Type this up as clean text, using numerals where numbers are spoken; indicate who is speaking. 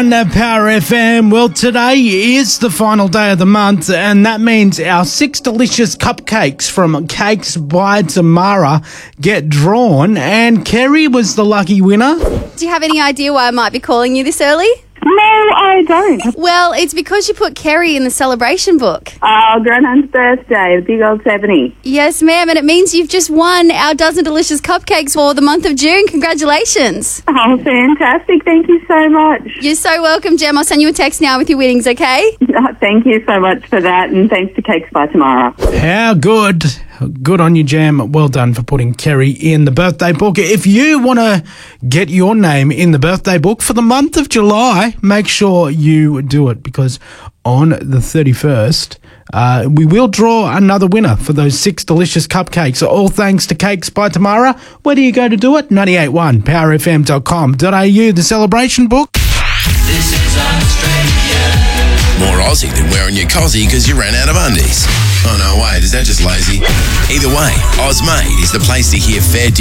Speaker 1: 98.1 Power FM. Well, today is the final day of the month, and that means our 6 delicious cupcakes from Cakes by Tamara get drawn, and Kerry was the lucky winner.
Speaker 2: Do you have any idea why I might be calling you this early?
Speaker 3: No, I don't.
Speaker 2: Well, it's because you put Kerry in the celebration book.
Speaker 3: Oh, Grandma's birthday, the big old 70.
Speaker 2: Yes, ma'am, and it means you've just won our dozen delicious cupcakes for the month of June. Congratulations.
Speaker 3: Oh, fantastic. Thank you so much.
Speaker 2: You're so welcome, Jem. I'll send you a text now with your winnings, okay?
Speaker 3: Thank you so much for that, and thanks to Cakes by Tamara.
Speaker 1: How good. Good on you, Jam. Well done for putting Kerry in the birthday book. If you want to get your name in the birthday book for the month of July, make sure you do it, because on the 31st, we will draw another winner for those 6 delicious cupcakes. All thanks to Cakes by Tamara. Where do you go to do it? 98.1 powerfm.com.au, the celebration book.
Speaker 4: This is Australia. More Aussie than wearing your cozzy because you ran out of undies. Oh no, wait, is that just lazy? Either way, Ozmade is the place to hear fair